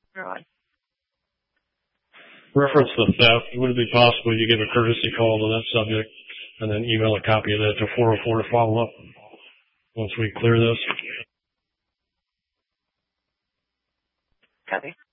Right. Reference the theft. Would it be possible you give a courtesy call to that subject and then email a copy of that to 404 to follow up once we clear this? Copy.